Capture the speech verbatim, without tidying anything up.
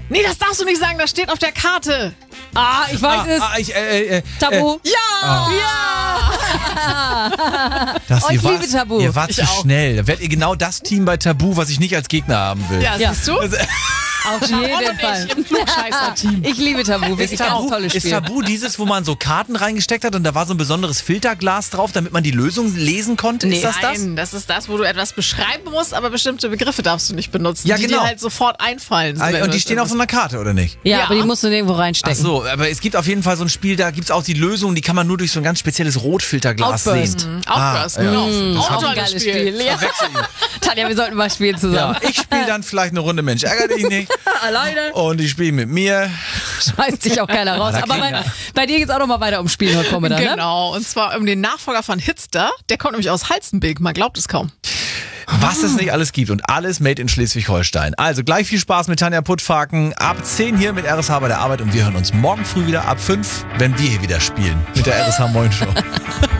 Nee, das darfst du nicht sagen, das steht auf der Karte. Ah, ich weiß Ah, es. ah, ich, äh, äh, Tabu. Äh, Ja! Ja. das, Oh, ihr ich wart, liebe Tabu. Ihr wart Ich zu auch. schnell. Da werdet ihr genau das Team bei Tabu, was ich nicht als Gegner haben will. Ja, Ja. siehst du? Also, Auf Ron jeden und Fall. ich im Klugscheißer-Team. Ich liebe Tabu. ist, Wirklich Tabu ganz tolles ist Spiel. Tabu dieses, wo man so Karten reingesteckt hat und da war so ein besonderes Filterglas drauf, damit man die Lösung lesen konnte? Nee. Ist das das? Nein, das ist das, wo du etwas beschreiben musst, aber bestimmte Begriffe darfst du nicht benutzen, Ja, die genau. dir halt sofort einfallen. So, Ah, wenn und du die das stehen auf so einer Karte, oder nicht? Ja, Ja. aber die musst du nirgendwo Ach reinstecken. so, aber es gibt auf jeden Fall so ein Spiel, da gibt es auch die Lösung, die kann man nur durch so ein ganz spezielles Rotfilterglas Outburst. sehen. Outburst, Ah, ja. genau. Das Auch Auch ein ein tolles geiles Spiel. Spiel. Ja. Tanja, wir sollten mal spielen zusammen. Ja, ich spiele dann vielleicht eine Runde Mensch, ärgere dich nicht. Alleine. Und ich spiele mit mir. Schmeißt sich auch keiner raus. Da Aber kriegen- bei, bei dir geht's auch noch mal weiter ums Spielen heute Vormittag, ne? Genau, und zwar um den Nachfolger von Hitster. Der kommt nämlich aus Halstenbek, man glaubt es kaum. Was es nicht alles gibt und alles made in Schleswig-Holstein. Also gleich viel Spaß mit Tanja Puttfaken. Ab zehn hier mit R S H bei der Arbeit und wir hören uns morgen früh wieder ab fünf, wenn wir hier wieder spielen mit der R S H Moin Show.